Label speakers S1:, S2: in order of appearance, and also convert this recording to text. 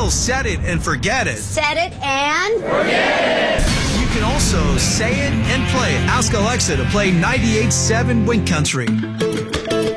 S1: will set it and forget it.
S2: Set it and
S1: You can also say it and play it. Ask Alexa to play 98.7 Wink Country.